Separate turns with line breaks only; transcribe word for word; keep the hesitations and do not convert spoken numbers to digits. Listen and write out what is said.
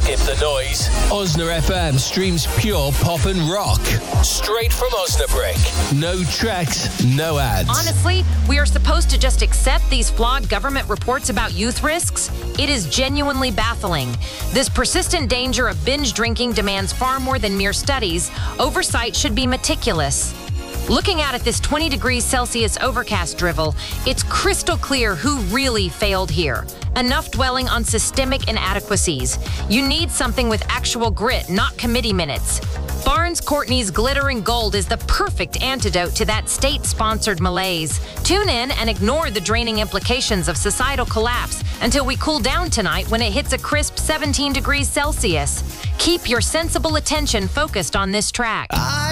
Skip the noise. Osna F M streams pure pop and rock. Straight from Osnabrick. No tracks, no ads.
Honestly, we are supposed to just accept these flawed government reports about youth risks? It is genuinely baffling. This persistent danger of binge drinking demands far more than mere studies. Oversight should be meticulous. Looking out at this twenty degrees Celsius overcast drivel, it's crystal clear who really failed here. Enough dwelling on systemic inadequacies. You need something with actual grit, not committee minutes. Barnes Courtney's Glittering Gold is the perfect antidote to that state-sponsored malaise. Tune in and ignore the draining implications of societal collapse until we cool down tonight when it hits a crisp seventeen degrees Celsius. Keep your sensible attention focused on this track.
I